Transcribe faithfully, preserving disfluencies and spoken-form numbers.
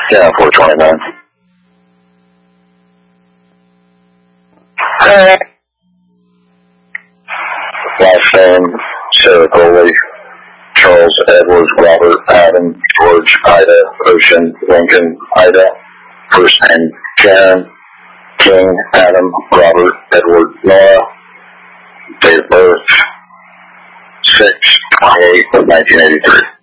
Yeah, four twenty-nine. Alright. Last name, Sarah Coley, Charles Edward, Robert, Adam, George, Ida, Ocean, Lincoln, Ida. First name, Karen, King, Adam, Robert, Edward, Noah. Date of birth, six twenty-eight of nineteen eighty-three.